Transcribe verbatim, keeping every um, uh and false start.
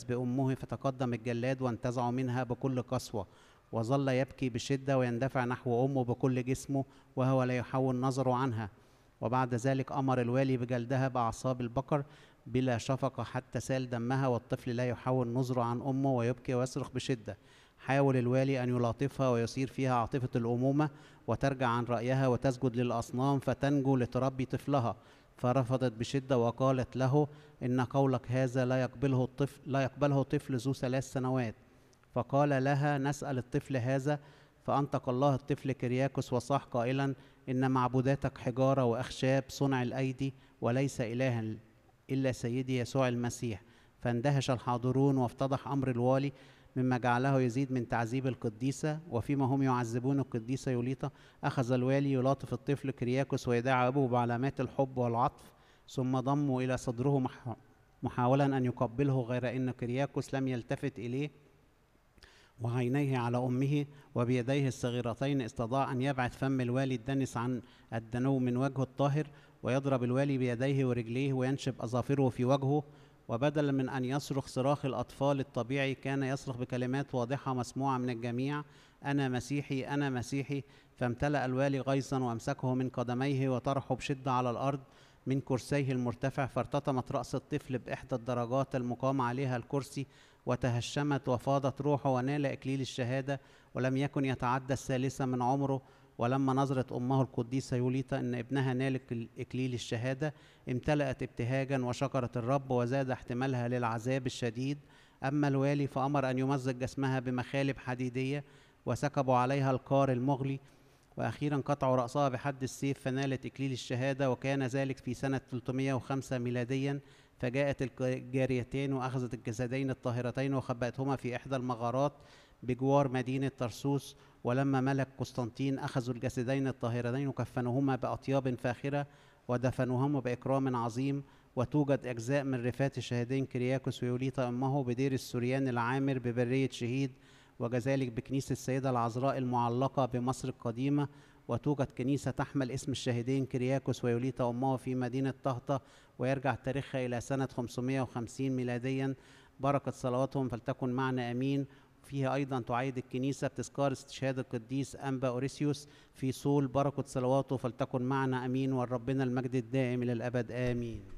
بأمه، فتقدم الجلاد وانتزعه منها بكل قسوة، وظل يبكي بشدة ويندفع نحو أمه بكل جسمه وهو لا يحول نظره عنها. وبعد ذلك أمر الوالي بجلدها بأعصاب البقر بلا شفقة حتى سال دمها، والطفل لا يحول نظره عن أمه ويبكي ويصرخ بشدة. حاول الوالي أن يلاطفها ويصير فيها عاطفة الأمومة وترجع عن رأيها وتسجد للأصنام فتنجو لتربي طفلها، فرفضت بشدة وقالت له: إن قولك هذا لا يقبله الطفل لا يقبله طفل ذو ثلاث سنوات. فقال لها: نسأل الطفل هذا. فأنطق الله الطفل كرياكوس وصاح قائلا: إن معبوداتك حجارة وأخشاب صنع الأيدي، وليس إلها إلا سيدي يسوع المسيح. فاندهش الحاضرون وافتضح أمر الوالي، مما جعله يزيد من تعذيب القديسة. وفيما هم يعذبون القديسة يوليطا، أخذ الوالي يلاطف الطفل كرياكوس ويدعى أبوه بعلامات الحب والعطف، ثم ضمه إلى صدره محاولا أن يقبله، غير أن كرياكوس لم يلتفت إليه، وعينيه على أمه وبيديه الصغيرتين استطاع أن يبعد فم الوالي الدنس عن الدنو من وجهه الطاهر، ويضرب الوالي بيديه ورجليه وينشب أظافره في وجهه. وبدلا من أن يصرخ صراخ الأطفال الطبيعي، كان يصرخ بكلمات واضحة مسموعة من الجميع: أنا مسيحي، أنا مسيحي. فامتلأ الوالي غيظا وأمسكه من قدميه وطرحه بشدة على الأرض من كرسيه المرتفع، فارتطمت رأس الطفل بإحدى الدرجات المقام عليها الكرسي وتهشمت وفاضت روحه، ونال إكليل الشهادة ولم يكن يتعدى الثالثة من عمره. ولما نظرت أمه القديسة يوليطا أن ابنها نال إكليل الشهادة، امتلأت ابتهاجا وشكرت الرب، وزاد احتمالها للعذاب الشديد. أما الوالي فأمر أن يمزق جسمها بمخالب حديدية وسكبوا عليها القار المغلي، وأخيرا قطعوا رأسها بحد السيف فنالت إكليل الشهادة. وكان ذلك في سنة ثلاثمائة وخمسة ميلاديا. فجاءت الجاريتين وأخذت الجسدين الطاهرتين وخبأتهما في إحدى المغارات بجوار مدينة طرسوس. ولما ملك قسطنطين أخذوا الجسدين الطاهرتين وكفنوهما بأطياب فاخرة ودفنوهما بإكرام عظيم. وتوجد أجزاء من رفات الشهيدين كرياكوس ويوليطا أمه بدير السوريان العامر ببرية شهيد، وكذلك بكنيسة السيدة العذراء المعلقة بمصر القديمة. وتوجد كنيسة تحمل اسم الشهيدين كرياكوس ويوليطا أمه في مدينة طهطة، ويرجع تاريخها إلى سنة خمسمائة وخمسين ميلاديا. بركة صلواتهم فلتكن معنا آمين. فيها أيضا تعيد الكنيسة بتذكار استشهاد القديس أنبا أوريسيوس في صول، بركة صلواته فلتكن معنا آمين. ولربنا المجد الدائم إلى الأبد آمين.